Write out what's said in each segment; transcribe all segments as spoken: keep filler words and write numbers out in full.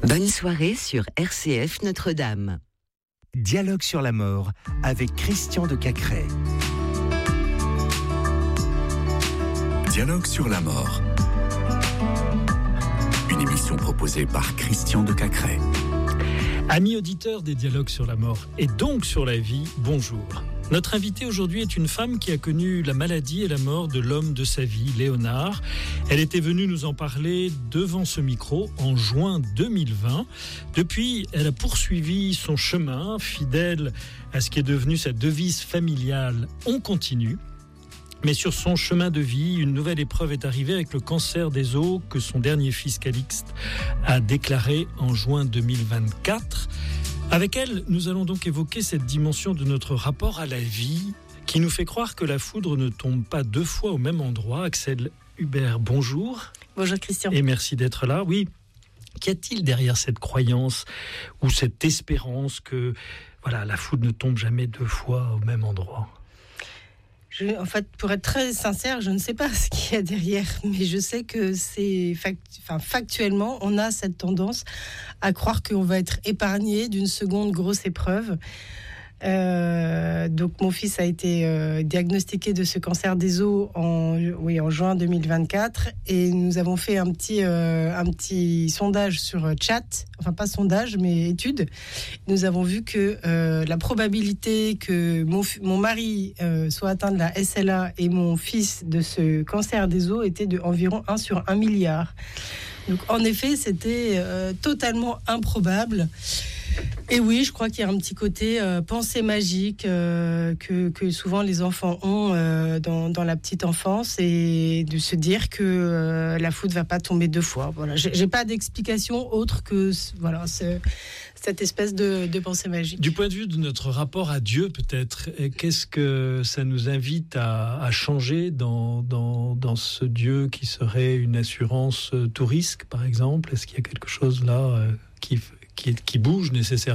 Bonne soirée sur R C F Notre-Dame. Dialogue sur la mort avec Christian de Cacrès. Dialogue sur la mort. Une émission proposée par Christian de Cacrès. Amis auditeurs des Dialogues sur la mort et donc sur la vie, bonjour. Notre invitée aujourd'hui est une femme qui a connu la maladie et la mort de l'homme de sa vie, Léonard. Elle était venue nous en parler devant ce micro en juin deux mille vingt. Depuis, elle a poursuivi son chemin, fidèle à ce qui est devenu sa devise familiale « On continue ». Mais sur son chemin de vie, une nouvelle épreuve est arrivée avec le cancer des os que son dernier fils Calixte a déclaré en juin deux mille vingt-quatre. Avec elle, nous allons donc évoquer cette dimension de notre rapport à la vie qui nous fait croire que la foudre ne tombe pas deux fois au même endroit. Axel Hubert, bonjour. Bonjour Christian. Et merci d'être là. Oui, qu'y a-t-il derrière cette croyance ou cette espérance que voilà, la foudre ne tombe jamais deux fois au même endroit ? Je, en fait, pour être très sincère, je ne sais pas ce qu'il y a derrière, mais je sais que c'est fact, enfin, factuellement, on a cette tendance à croire qu'on va être épargné d'une seconde grosse épreuve. Euh, donc, mon fils a été euh, diagnostiqué de ce cancer des os en, oui, en juin deux mille vingt-quatre, et nous avons fait un petit, euh, un petit sondage sur chat, enfin pas sondage, mais étude. Nous avons vu que euh, la probabilité que mon, mon mari euh, soit atteint de la S L A et mon fils de ce cancer des os était de environ un sur un milliard. Donc, en effet, c'était euh, totalement improbable. Et oui, je crois qu'il y a un petit côté euh, pensée magique euh, que, que souvent les enfants ont euh, dans, dans la petite enfance, et de se dire que euh, la foudre ne va pas tomber deux fois. Voilà, j'ai, j'ai pas d'explication autre que voilà, ce, cette espèce de, de pensée magique. Du point de vue de notre rapport à Dieu, peut-être, qu'est-ce que ça nous invite à, à changer dans, dans, dans ce Dieu qui serait une assurance tout risque, par exemple ? Est-ce qu'il y a quelque chose là euh, qui... Qui, qui bouge nécessairement ?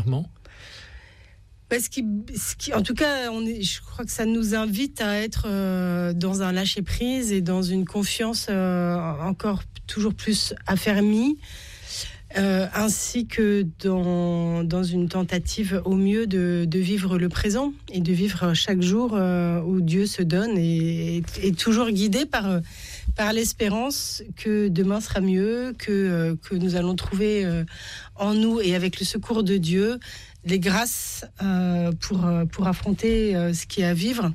Parce que, en tout cas, on est, je crois que ça nous invite à être euh, dans un lâcher-prise et dans une confiance euh, encore toujours plus affermie, euh, ainsi que dans, dans une tentative au mieux de, de vivre le présent et de vivre chaque jour euh, où Dieu se donne, et, et, et toujours guidé par... par l'espérance que demain sera mieux, que, euh, que nous allons trouver euh, en nous et avec le secours de Dieu les grâces euh, pour, pour affronter euh, ce qu'il y a à vivre.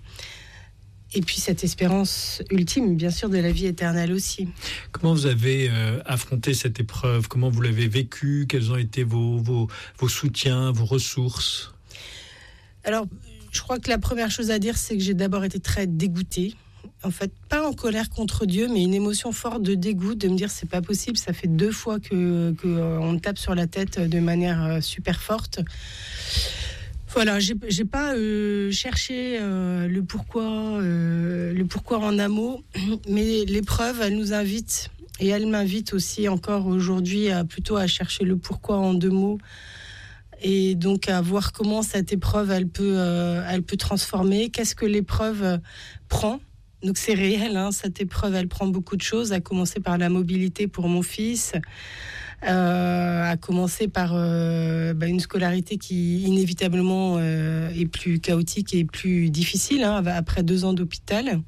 Et puis cette espérance ultime, bien sûr, de la vie éternelle aussi. Comment vous avez euh, affronté cette épreuve ? Comment vous l'avez vécue ? Quels ont été vos, vos, vos soutiens, vos ressources ? Alors, je crois que la première chose à dire, c'est que j'ai d'abord été très dégoûtée. En fait, pas en colère contre Dieu, mais une émotion forte de dégoût, de me dire c'est pas possible, ça fait deux fois que, que euh, on me tape sur la tête de manière euh, super forte. Voilà, j'ai, j'ai pas euh, cherché euh, le pourquoi, euh, le pourquoi en un mot, mais l'épreuve, elle nous invite, et elle m'invite aussi encore aujourd'hui à plutôt à chercher le pourquoi en deux mots. Et donc à voir comment cette épreuve, elle peut, euh, elle peut transformer. Qu'est-ce que l'épreuve prend ? Donc c'est réel, hein, cette épreuve, elle prend beaucoup de choses, à commencer par la mobilité pour mon fils, euh, à commencer par euh, bah, une scolarité qui inévitablement euh, est plus chaotique et plus difficile, hein, après deux ans d'hôpital.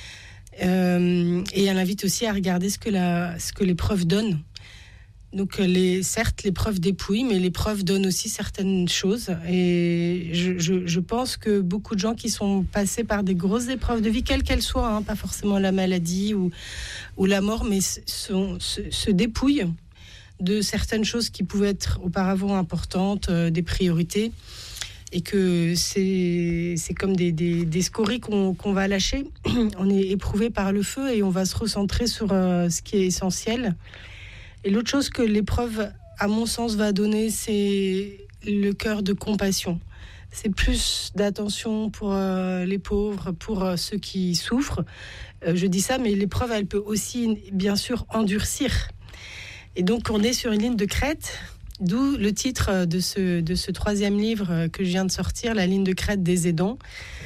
Euh, et elle invite aussi à regarder ce que, la, ce que l'épreuve donne. Donc, les, certes, l'épreuve dépouille, mais l'épreuve donne aussi certaines choses. Et je, je, je pense que beaucoup de gens qui sont passés par des grosses épreuves de vie, quelles qu'elles soient, hein, pas forcément la maladie ou, ou la mort, mais sont, se, se dépouillent de certaines choses qui pouvaient être auparavant importantes, euh, des priorités. Et que c'est, c'est comme des, des, des scories qu'on, qu'on va lâcher. On est éprouvé par le feu et on va se recentrer sur euh, ce qui est essentiel. Et l'autre chose que l'épreuve, à mon sens, va donner, c'est le cœur de compassion. C'est plus d'attention pour euh, les pauvres, pour euh, ceux qui souffrent. Euh, je dis ça, mais l'épreuve, elle peut aussi, bien sûr, endurcir. Et donc, on est sur une ligne de crête, d'où le titre de ce, de ce troisième livre que je viens de sortir, La ligne de crête des aidants.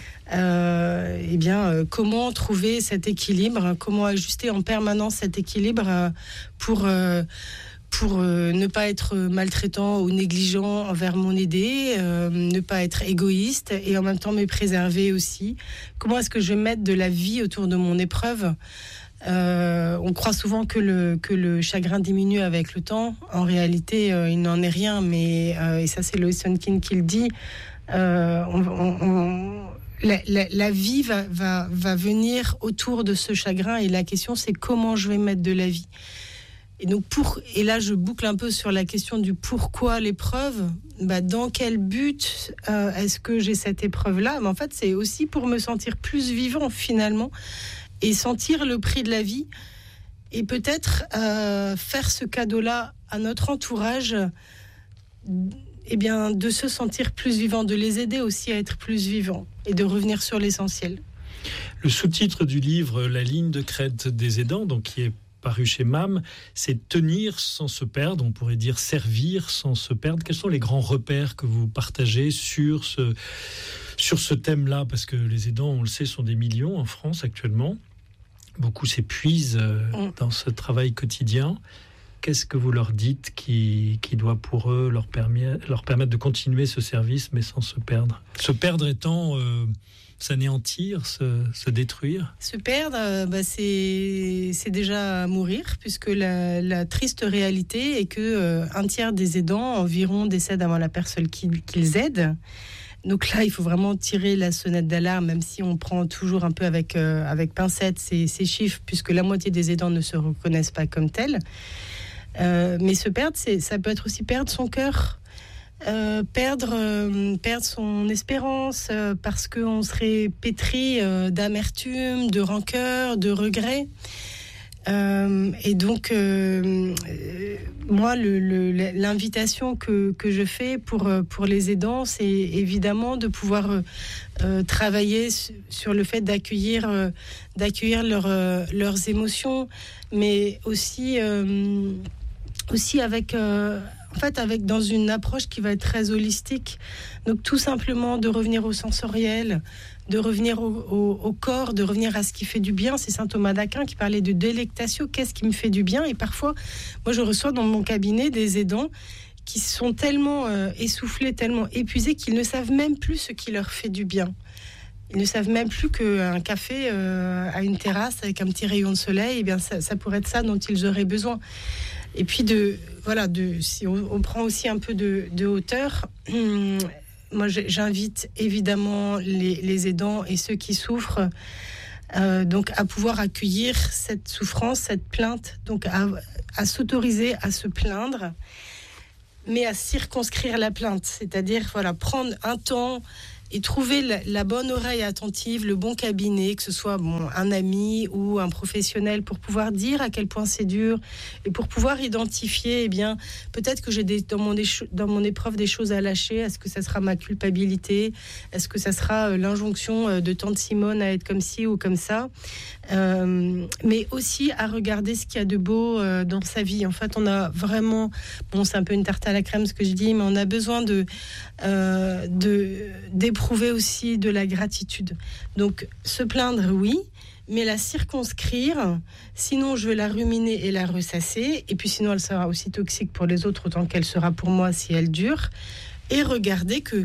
Euh, eh bien, euh, comment trouver cet équilibre, comment ajuster en permanence cet équilibre euh, pour, euh, pour euh, ne pas être maltraitant ou négligent envers mon aidé, euh, ne pas être égoïste et en même temps me préserver aussi. Comment est-ce que je vais mettre de la vie autour de mon épreuve ? Euh, on croit souvent que le, que le chagrin diminue avec le temps. En réalité, euh, il n'en est rien. Mais, euh, et ça, c'est Lois Sonkin qui le dit. Euh, on, on, on, la, la, la vie va, va, va venir autour de ce chagrin. Et la question, c'est comment je vais mettre de la vie. Et, donc pour, et là, je boucle un peu sur la question du pourquoi l'épreuve. Bah, dans quel but euh, est-ce que j'ai cette épreuve-là ? Mais en fait, c'est aussi pour me sentir plus vivant, finalement. Et sentir le prix de la vie et peut-être euh, faire ce cadeau-là à notre entourage, eh bien, de se sentir plus vivant, de les aider aussi à être plus vivants et de revenir sur l'essentiel. Le sous-titre du livre « La ligne de crête des aidants », donc qui est paru chez M A M, c'est « Tenir sans se perdre », on pourrait dire « Servir sans se perdre ». Quels sont les grands repères que vous partagez sur ce, sur ce thème-là ? Parce que les aidants, on le sait, sont des millions en France actuellement. Beaucoup s'épuisent euh, mmh. dans ce travail quotidien. Qu'est-ce que vous leur dites qui, qui doit pour eux leur, permis, leur permettre de continuer ce service, mais sans se perdre ? Se perdre étant euh, s'anéantir, se, se détruire ? Se perdre, euh, bah c'est, c'est déjà mourir, puisque la, la triste réalité est que euh, un tiers des aidants environ décèdent avant la personne qu'ils, qu'ils aident. Donc là, il faut vraiment tirer la sonnette d'alarme, même si on prend toujours un peu avec, euh, avec pincette ces, ces chiffres, puisque la moitié des aidants ne se reconnaissent pas comme tels. Euh, mais se perdre, c'est, ça peut être aussi perdre son cœur, euh, perdre, euh, perdre son espérance, euh, parce qu'on serait pétri euh, d'amertume, de rancœur, de regret. Euh, et donc, euh, euh, moi, le, le, l'invitation que, que je fais pour, pour les aidants, c'est évidemment de pouvoir euh, travailler sur le fait d'accueillir, euh, d'accueillir leur, euh, leurs émotions, mais aussi, euh, aussi avec... Euh, En fait, avec dans une approche qui va être très holistique. Donc, tout simplement de revenir au sensoriel, de revenir au, au, au corps, de revenir à ce qui fait du bien. C'est saint Thomas d'Aquin qui parlait de délectatio. Qu'est-ce qui me fait du bien ? Et parfois, moi, je reçois dans mon cabinet des aidants qui sont tellement euh, essoufflés, tellement épuisés qu'ils ne savent même plus ce qui leur fait du bien. Ils ne savent même plus qu'un café euh, à une terrasse avec un petit rayon de soleil, eh bien, ça, ça pourrait être ça dont ils auraient besoin. Et puis, de, voilà, de, si on, on prend aussi un peu de, de hauteur, hum, moi j'invite évidemment les, les aidants et ceux qui souffrent euh, donc à pouvoir accueillir cette souffrance, cette plainte, donc à, à s'autoriser à se plaindre, mais à circonscrire la plainte, c'est-à-dire voilà, prendre un temps et trouver la, la bonne oreille attentive, le bon cabinet, que ce soit bon, un ami ou un professionnel, pour pouvoir dire à quel point c'est dur et pour pouvoir identifier, eh bien, peut-être que j'ai des, dans, mon, dans mon épreuve des choses à lâcher. Est-ce que ça sera ma culpabilité ? Est-ce que ça sera euh, l'injonction euh, de tante Simone à être comme ci ou comme ça ? euh, Mais aussi à regarder ce qu'il y a de beau euh, dans sa vie. En fait, on a vraiment... Bon, c'est un peu une tarte à la crème ce que je dis, mais on a besoin de... Euh, de d'éprouver aussi de la gratitude. Donc, se plaindre, oui, mais la circonscrire, sinon je vais la ruminer et la ressasser, et puis sinon elle sera aussi toxique pour les autres autant qu'elle sera pour moi si elle dure, et regarder que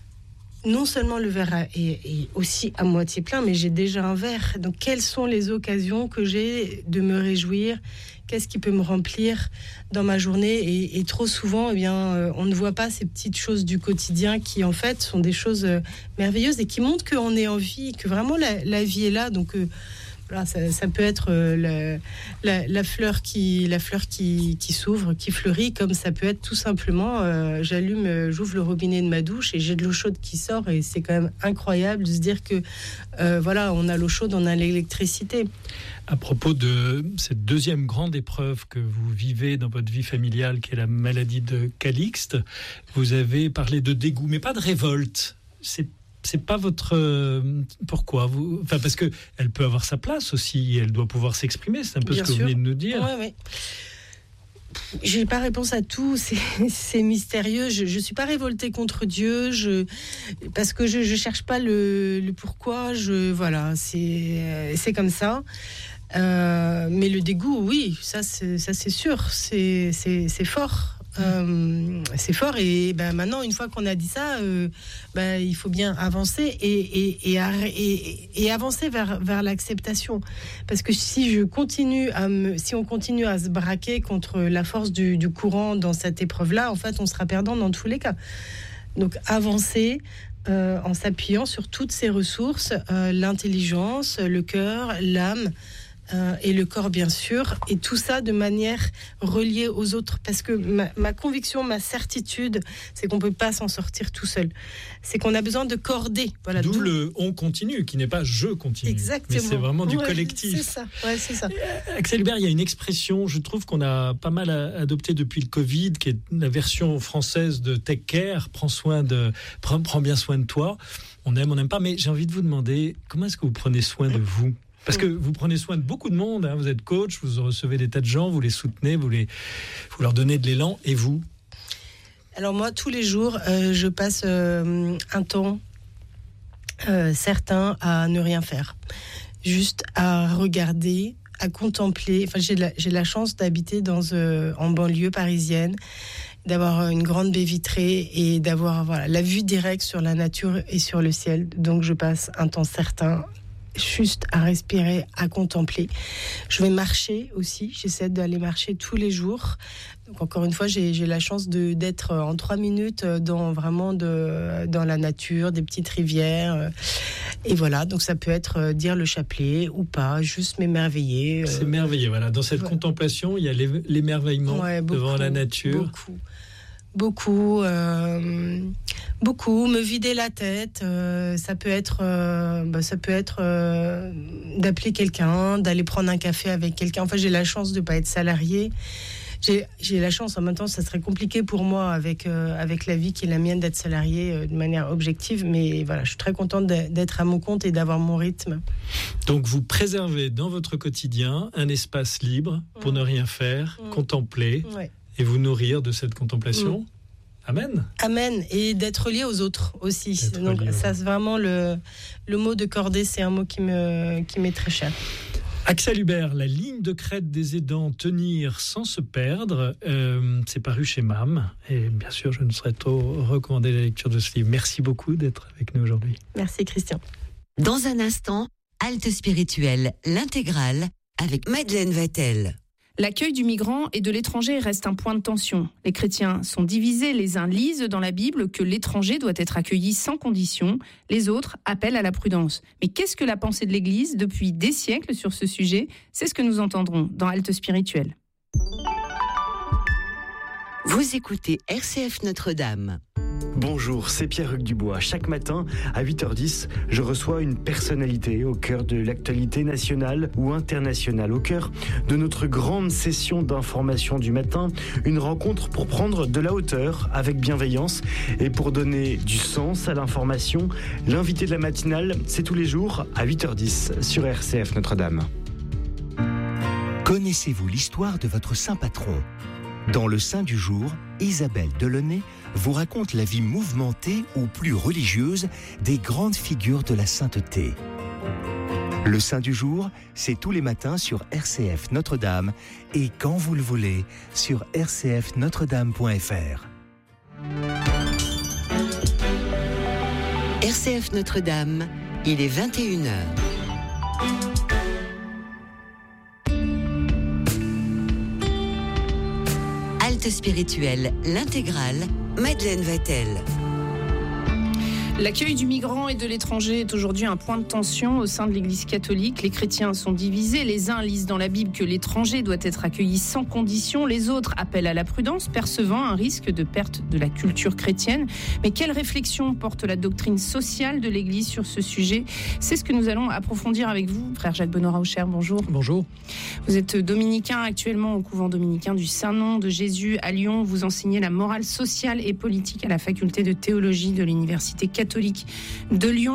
non seulement le verre est, est aussi à moitié plein, mais j'ai déjà un verre. Donc, quelles sont les occasions que j'ai de me réjouir ? Qu'est-ce qui peut me remplir dans ma journée ? Et, et trop souvent, eh bien, euh, on ne voit pas ces petites choses du quotidien qui, en fait, sont des choses euh, merveilleuses et qui montrent qu'on est en vie, que vraiment la, la vie est là. Donc, euh, voilà, ça, ça peut être euh, la, la, la fleur, qui, la fleur qui, qui s'ouvre, qui fleurit, comme ça peut être tout simplement, euh, j'allume, euh, j'ouvre le robinet de ma douche et j'ai de l'eau chaude qui sort. Et c'est quand même incroyable de se dire que, euh, voilà, on a l'eau chaude, on a l'électricité. À propos de cette deuxième grande épreuve que vous vivez dans votre vie familiale, qui est la maladie de Calixte, vous avez parlé de dégoût, mais pas de révolte. C'est c'est pas votre euh, pourquoi vous, enfin parce que elle peut avoir sa place aussi, elle doit pouvoir s'exprimer. C'est un peu Bien ce que sûr. Vous venez de nous dire. Ouais, ouais. J'ai pas réponse à tout, c'est, c'est mystérieux. Je, je suis pas révoltée contre Dieu, je, parce que je, je cherche pas le, le pourquoi. Je, voilà, c'est, c'est comme ça. Euh, mais le dégoût, oui, ça c'est, ça, c'est sûr, c'est, c'est, c'est fort. Euh, c'est fort et ben, maintenant une fois qu'on a dit ça euh, ben, il faut bien avancer et, et, et, et, et avancer vers, vers l'acceptation, parce que si je continue à me, si on continue à se braquer contre la force du, du courant dans cette épreuve là, en fait on sera perdant dans tous les cas. Donc avancer euh, en s'appuyant sur toutes ces ressources, euh, l'intelligence, le cœur, l'âme Euh, et le corps bien sûr, et tout ça de manière reliée aux autres, parce que ma, ma conviction, ma certitude, c'est qu'on peut pas s'en sortir tout seul, c'est qu'on a besoin de corder, voilà. D'où, d'où le on continue, qui n'est pas je continue. Exactement. Mais c'est vraiment du ouais, collectif. C'est ça, ouais, c'est ça. Axel Hubert, il y a une expression, je trouve qu'on a pas mal adopté depuis le Covid, qui est la version française de Take Care, prends soin de, prends, prends bien soin de toi. On aime, on n'aime pas, mais j'ai envie de vous demander, comment est-ce que vous prenez soin de vous ? Parce que vous prenez soin de beaucoup de monde, hein. Vous êtes coach, vous recevez des tas de gens, vous les soutenez, vous, les, vous leur donnez de l'élan, et vous ? Alors moi, tous les jours, euh, je passe euh, un temps euh, certain à ne rien faire. Juste à regarder, à contempler. Enfin, j'ai la, j'ai la chance d'habiter dans, euh, en banlieue parisienne, d'avoir une grande baie vitrée et d'avoir voilà, la vue directe sur la nature et sur le ciel. Donc je passe un temps certain juste à respirer, à contempler. Je vais marcher aussi, j'essaie d'aller marcher tous les jours. Donc encore une fois, j'ai, j'ai la chance de, d'être en trois minutes dans vraiment de, dans la nature, des petites rivières. Et voilà, donc ça peut être dire le chapelet ou pas, juste m'émerveiller. C'est merveilleux, voilà. Dans cette voilà. contemplation, il y a l'émerveillement ouais, beaucoup, devant la nature. Beaucoup. Beaucoup, euh, beaucoup. Me vider la tête, euh, ça peut être, euh, bah, ça peut être euh, d'appeler quelqu'un, d'aller prendre un café avec quelqu'un. Enfin, j'ai la chance de pas être salariée. J'ai, j'ai la chance, en même temps, ça serait compliqué pour moi avec euh, avec la vie qui est la mienne d'être salariée euh, de manière objective. Mais voilà, je suis très contente d'être à mon compte et d'avoir mon rythme. Donc, vous préservez dans votre quotidien un espace libre pour mmh. ne rien faire, mmh. contempler. Ouais. Et vous nourrir de cette contemplation. Mmh. Amen. Amen. Et d'être lié aux autres aussi. D'être Donc lié. Ça, c'est vraiment le, le mot de corder, c'est un mot qui, me, qui m'est très cher. Axel Hubert, la ligne de crête des aidants, tenir sans se perdre, euh, c'est paru chez M A M. Et bien sûr, je ne saurais trop recommander la lecture de ce livre. Merci beaucoup d'être avec nous aujourd'hui. Merci Christian. Dans un instant, Halte spirituelle, l'intégrale, avec Madeleine Vatel. L'accueil du migrant et de l'étranger reste un point de tension. Les chrétiens sont divisés, les uns lisent dans la Bible que l'étranger doit être accueilli sans condition, les autres appellent à la prudence. Mais qu'est-ce que la pensée de l'Église depuis des siècles sur ce sujet ? C'est ce que nous entendrons dans Halte spirituelle. Vous écoutez R C F Notre-Dame. Bonjour, c'est Pierre-Hugues Dubois. Chaque matin, à huit heures dix, je reçois une personnalité au cœur de l'actualité nationale ou internationale, au cœur de notre grande session d'information du matin, une rencontre pour prendre de la hauteur avec bienveillance et pour donner du sens à l'information. L'invité de la matinale, c'est tous les jours à huit heures dix sur R C F Notre-Dame. Connaissez-vous l'histoire de votre saint patron ? Dans le Saint du jour, Isabelle Delaunay vous raconte la vie mouvementée ou plus religieuse des grandes figures de la sainteté. Le Saint du jour, c'est tous les matins sur R C F Notre-Dame et quand vous le voulez sur r c f notre dame point f r. R C F Notre-Dame, il est vingt et une heures. Halte spirituelle, l'intégrale, Madeleine Vatel. L'accueil du migrant et de l'étranger est aujourd'hui un point de tension au sein de l'Église catholique. Les chrétiens sont divisés. Les uns lisent dans la Bible que l'étranger doit être accueilli sans condition. Les autres appellent à la prudence, percevant un risque de perte de la culture chrétienne. Mais quelle réflexion porte la doctrine sociale de l'Église sur ce sujet ? C'est ce que nous allons approfondir avec vous, frère Jacques Benoît-Raucher. Bonjour. Bonjour. Vous êtes dominicain actuellement au couvent dominicain du Saint-Nom de Jésus à Lyon. Vous enseignez la morale sociale et politique à la faculté de théologie de l'Université catholique de Lyon.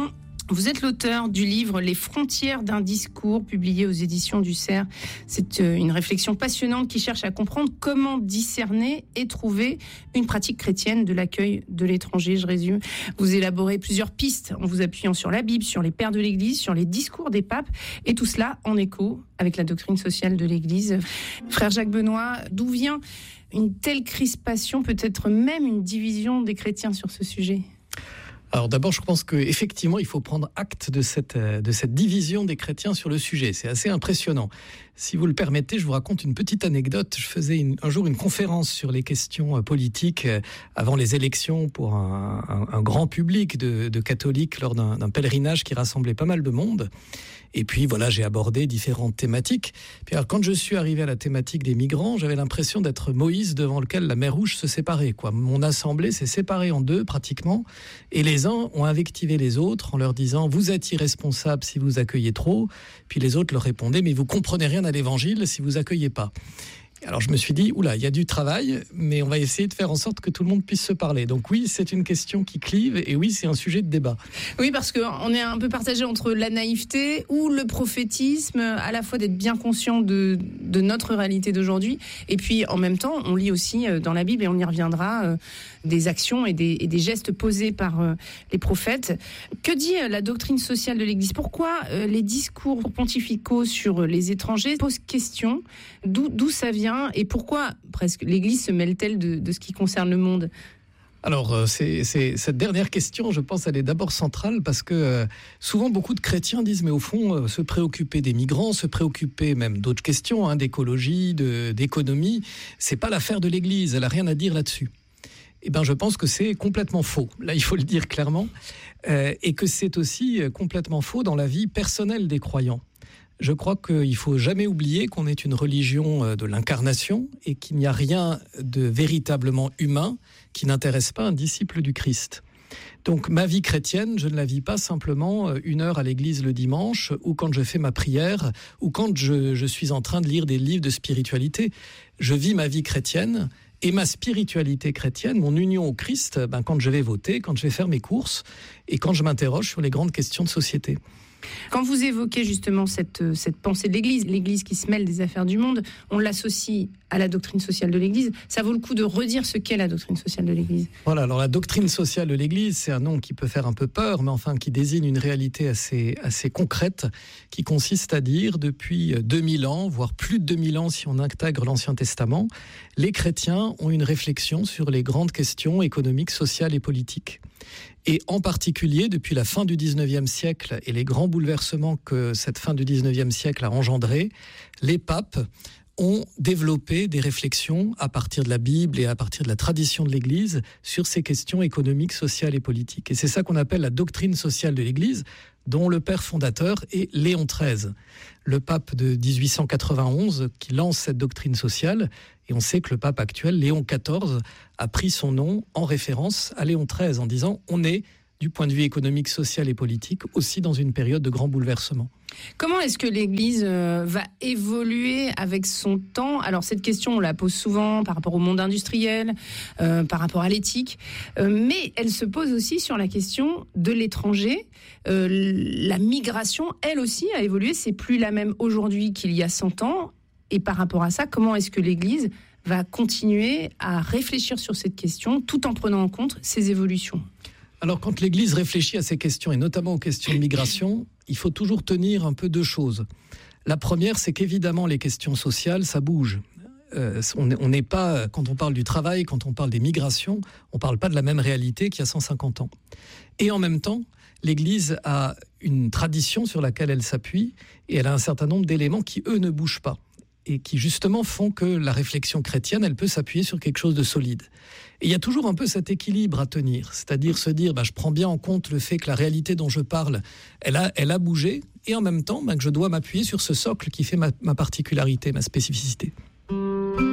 Vous êtes l'auteur du livre « Les frontières d'un discours » publié aux éditions du Cerf. C'est une réflexion passionnante qui cherche à comprendre comment discerner et trouver une pratique chrétienne de l'accueil de l'étranger. Je résume. Vous élaborez plusieurs pistes en vous appuyant sur la Bible, sur les pères de l'Église, sur les discours des papes, et tout cela en écho avec la doctrine sociale de l'Église. Frère Jacques Benoît, d'où vient une telle crispation, peut-être même une division des chrétiens sur ce sujet ? Alors d'abord, je pense qu'effectivement, il faut prendre acte de cette, de cette division des chrétiens sur le sujet. C'est assez impressionnant. Si vous le permettez, je vous raconte une petite anecdote. Je faisais une, un jour une conférence sur les questions politiques avant les élections pour un, un, un grand public de, de catholiques lors d'un, d'un pèlerinage qui rassemblait pas mal de monde. Et puis voilà, j'ai abordé différentes thématiques. Puis alors, quand je suis arrivé à la thématique des migrants, j'avais l'impression d'être Moïse devant lequel la mer Rouge se séparait, quoi. Mon assemblée s'est séparée en deux pratiquement, et les uns ont invectivé les autres en leur disant « vous êtes irresponsables si vous accueillez trop », puis les autres leur répondaient « mais vous comprenez rien à l'évangile si vous accueillez pas ». Alors je me suis dit, oula, il y a du travail, mais on va essayer de faire en sorte que tout le monde puisse se parler. Donc oui, c'est une question qui clive, et oui, c'est un sujet de débat. Oui, parce qu'on est un peu partagé entre la naïveté ou le prophétisme, à la fois d'être bien conscient de, de notre réalité d'aujourd'hui, et puis en même temps, on lit aussi dans la Bible, et on y reviendra, euh, des actions et des, et des gestes posés par euh, les prophètes. Que dit euh, la doctrine sociale de l'Église ? Pourquoi euh, les discours pontificaux sur les étrangers posent question ? D'où, d'où ça vient ? Et pourquoi presque l'Église se mêle-t-elle de, de ce qui concerne le monde ? Alors, c'est, c'est, cette dernière question, je pense, elle est d'abord centrale parce que euh, souvent, beaucoup de chrétiens disent, mais au fond, euh, se préoccuper des migrants, se préoccuper même d'autres questions, hein, d'écologie, de, d'économie, c'est pas l'affaire de l'Église, elle a rien à dire là-dessus. Eh ben, je pense que c'est complètement faux. Là, il faut le dire clairement. Euh, et que c'est aussi complètement faux dans la vie personnelle des croyants. Je crois qu'il ne faut jamais oublier qu'on est une religion de l'incarnation et qu'il n'y a rien de véritablement humain qui n'intéresse pas un disciple du Christ. Donc ma vie chrétienne, je ne la vis pas simplement une heure à l'église le dimanche ou quand je fais ma prière ou quand je, je suis en train de lire des livres de spiritualité. Je vis ma vie chrétienne et ma spiritualité chrétienne, mon union au Christ, ben, quand je vais voter, quand je vais faire mes courses et quand je m'interroge sur les grandes questions de société. Quand vous évoquez justement cette, cette pensée de l'Église, l'Église qui se mêle des affaires du monde, on l'associe à la doctrine sociale de l'Église. Ça vaut le coup de redire ce qu'est la doctrine sociale de l'Église. Voilà, alors la doctrine sociale de l'Église, c'est un nom qui peut faire un peu peur, mais enfin qui désigne une réalité assez, assez concrète, qui consiste à dire depuis deux mille ans, voire plus de deux mille ans si on intègre l'Ancien Testament, les chrétiens ont une réflexion sur les grandes questions économiques, sociales et politiques. Et en particulier, depuis la fin du dix-neuvième siècle et les grands bouleversements que cette fin du dix-neuvième siècle a engendrés, les papes ont développé des réflexions à partir de la Bible et à partir de la tradition de l'Église sur ces questions économiques, sociales et politiques. Et c'est ça qu'on appelle la doctrine sociale de l'Église, dont le père fondateur est Léon treize, le pape de dix-huit cent quatre-vingt-onze qui lance cette doctrine sociale. Et on sait que le pape actuel, Léon quatorze, a pris son nom en référence à Léon treize en disant « on est, du point de vue économique, social et politique, aussi dans une période de grands bouleversements ». Comment est-ce que l'Église va évoluer avec son temps ? Alors cette question, on la pose souvent par rapport au monde industriel, euh, par rapport à l'éthique, euh, mais elle se pose aussi sur la question de l'étranger. Euh, la migration, elle aussi, a évolué. C'est plus la même aujourd'hui qu'il y a cent ans. Et par rapport à ça, comment est-ce que l'Église va continuer à réfléchir sur cette question tout en prenant en compte ces évolutions ? Alors, quand l'Église réfléchit à ces questions, et notamment aux questions de migration, il faut toujours tenir un peu deux choses. La première, c'est qu'évidemment, les questions sociales, ça bouge. Euh, on n'est pas, quand on parle du travail, quand on parle des migrations, on ne parle pas de la même réalité qu'il y a cent cinquante ans. Et en même temps, l'Église a une tradition sur laquelle elle s'appuie, et elle a un certain nombre d'éléments qui, eux, ne bougent pas. Et qui justement font que la réflexion chrétienne, elle peut s'appuyer sur quelque chose de solide. Et il y a toujours un peu cet équilibre à tenir, c'est-à-dire se dire, bah, je prends bien en compte le fait que la réalité dont je parle, elle a, elle a bougé, et en même temps, bah, que je dois m'appuyer sur ce socle qui fait ma, ma particularité, ma spécificité.